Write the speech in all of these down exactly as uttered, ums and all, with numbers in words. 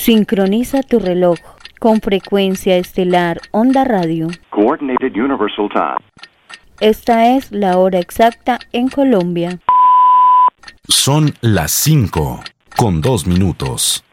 Sincroniza tu reloj con frecuencia estelar Onda Radio. Coordinated Universal Time. Esta es la hora exacta en Colombia. Son las cinco con dos minutos.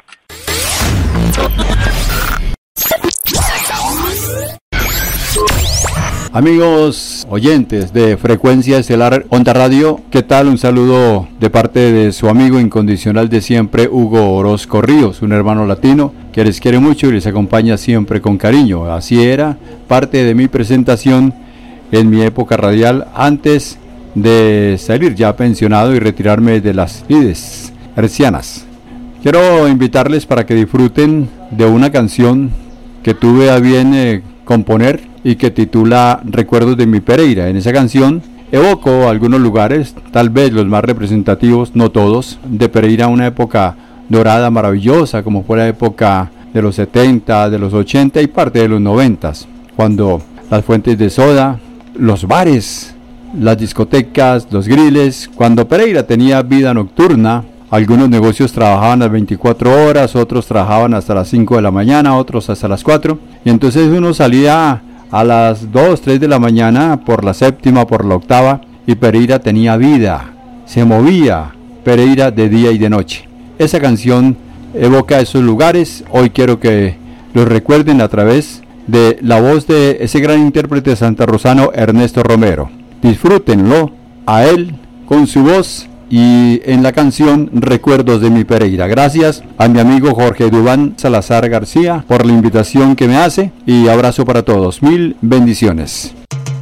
Amigos oyentes de Frecuencia Estelar Onda Radio, ¿qué tal? Un saludo de parte de su amigo incondicional de siempre, Hugo Orozco Ríos, un hermano latino que les quiere mucho y les acompaña siempre con cariño. Así era parte de mi presentación en mi época radial antes de salir ya pensionado y retirarme de las lides hercianas. Quiero invitarles para que disfruten de una canción que tuve a bien eh, componer y que titula Recuerdos de mi Pereira. En esa canción evoco algunos lugares, tal vez los más representativos, no todos, de Pereira, una época dorada maravillosa, como fue la época de los setenta, de los ochenta y parte de los noventa, cuando las fuentes de soda, los bares, las discotecas, los griles, cuando Pereira tenía vida nocturna. Algunos negocios trabajaban las veinticuatro horas, otros trabajaban hasta las cinco de la mañana, otros hasta las cuatro, y entonces uno salía a las dos, tres de la mañana por la séptima, por la octava, y Pereira tenía vida, se movía Pereira de día y de noche. Esa canción evoca esos lugares. Hoy quiero que los recuerden a través de la voz de ese gran intérprete santarrosano, Ernesto Romero. Disfrútenlo a él con su voz y en la canción Recuerdos de mi Pereira. Gracias a mi amigo Jorge Dubán Salazar García por la invitación que me hace y abrazo para todos. Mil bendiciones.